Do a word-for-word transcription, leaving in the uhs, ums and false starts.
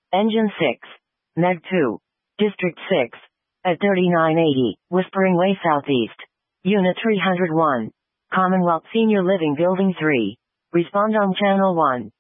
Engine six. Meg two. District six. At thirty-nine eighty, Whispering Way Southeast. Unit three hundred one. Commonwealth Senior Living Building three. Respond on Channel one.